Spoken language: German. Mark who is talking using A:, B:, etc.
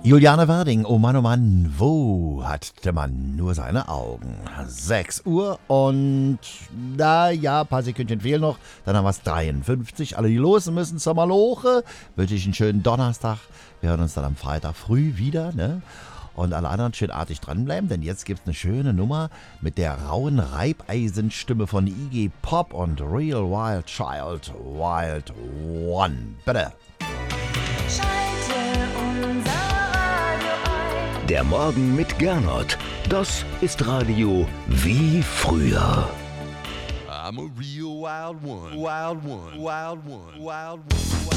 A: Juliane Werding, oh Mann, wo hat der Mann nur seine Augen? 6 Uhr und ja, ein paar Sekündchen fehlen noch, dann haben wir es 53. Alle, die los müssen zur Maloche, wünsche ich einen schönen Donnerstag. Wir hören uns dann am Freitag früh wieder, ne? Und alle anderen schön artig dranbleiben, denn jetzt gibt es eine schöne Nummer mit der rauen Reibeisenstimme von Iggy Pop und Real Wild Child, Wild One. Bitte.
B: Der Morgen mit Gernot, das ist Radio wie früher.
C: I'm a real wild one, wild one, wild one, wild one.